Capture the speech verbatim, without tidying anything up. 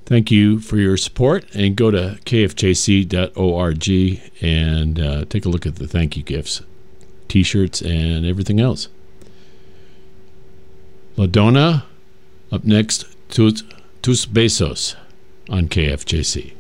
Thank you for your support, and go to k f j c dot org and uh, take a look at the thank you gifts, t-shirts, and everything else. La Donna, up next, Tus, Tus Besos on K F J C.